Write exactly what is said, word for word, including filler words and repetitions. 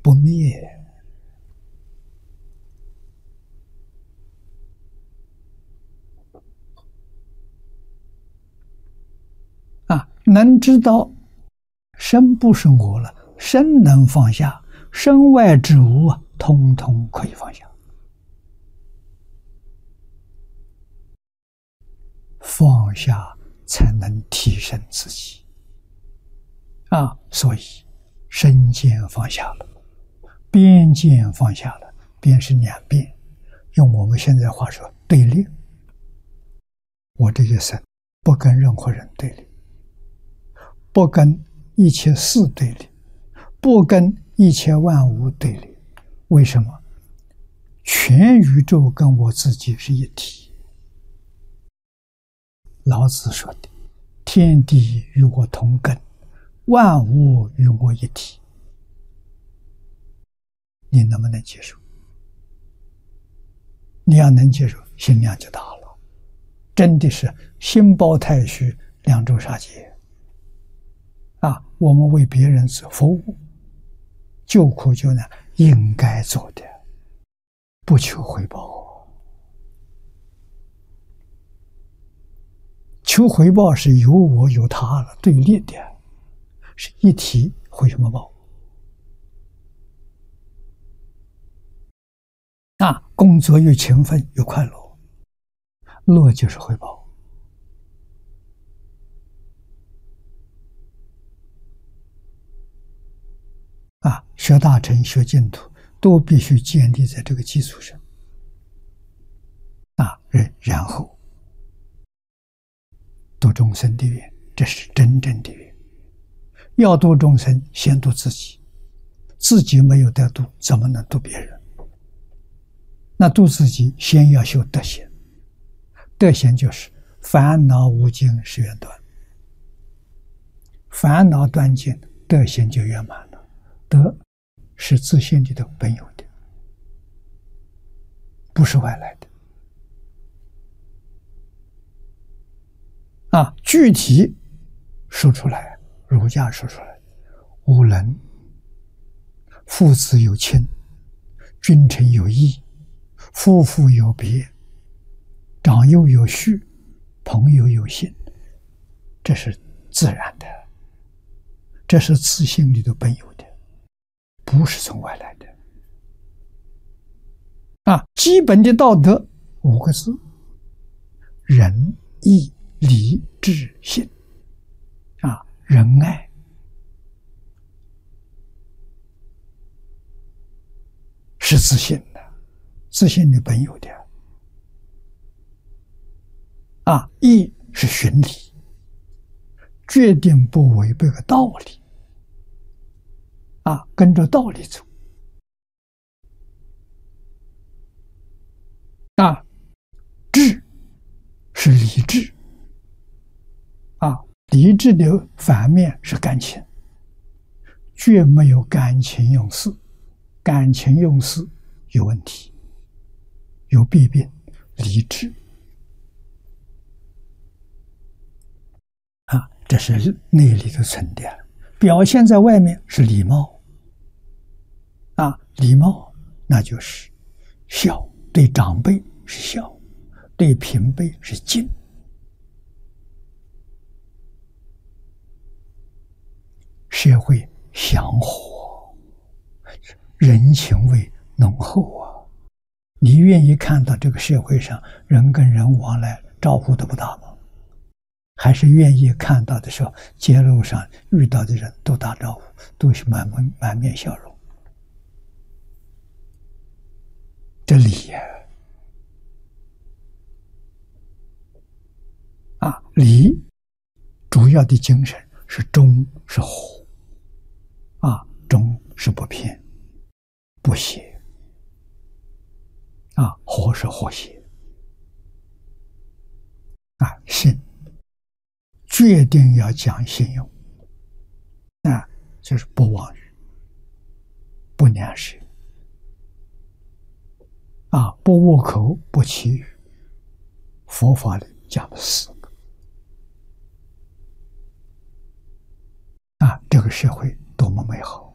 不灭。啊，能知道身不是我了，身能放下，身外之物啊，通通可以放下。放下才能提升自己啊！所以身见放下了，边见放下了，边是两边。用我们现在话说，对立。我这一生不跟任何人对立，不跟一切事对立，不跟一切万物对立。为什么？全宇宙跟我自己是一体。老子说的：“天地与我同根，万物与我一体。”你能不能接受？你要能接受，心量就大了。真的是心包太虚，两周杀劫啊！我们为别人所服务，救苦救难，应该做的，不求回报。求回报是有我有他了，对立的，是一体，回什么报？啊，工作有勤奋有快乐，乐就是回报。啊，学大乘学净土都必须建立在这个基础上。啊，然后度众生的缘，这是真正的缘。要度众生，先度自己，自己没有得度，怎么能度别人？那度自己，先要修德行。德行就是烦恼无尽是缘断，烦恼断尽，德行就圆满了。德是自性里头本有的，不是外来的。啊，具体说出来，儒家说出来，五伦，父子有亲，君臣有义，夫妇有别，长幼有序，朋友有信，这是自然的，这是自性里头本有的，不是从外来的。啊，基本的道德五个字：仁义礼智信。啊，仁爱是自信的，自信的本有的。啊，义是循理，决定不违背个道理。啊，跟着道理走。啊，智是理智。啊，理智的反面是感情，绝没有感情用事，感情用事有问题，有弊病。理智啊，这是内里的沉淀，表现在外面是礼貌。啊，礼貌那就是孝，对长辈是孝，对平辈是敬。社会祥和，人情味浓厚啊！你愿意看到这个社会上人跟人往来招呼都不打吗？还是愿意看到的时候，街路上遇到的人都打招呼，都是满面满面笑容？这礼呀，啊，礼主要的精神是忠是和。啊，忠是不偏不邪，啊，和是和谐。啊，信决定要讲信用，啊，就是不妄语，不两舌，啊，不误口，不绮语。佛法里讲了四个。啊，这个社会多么美好！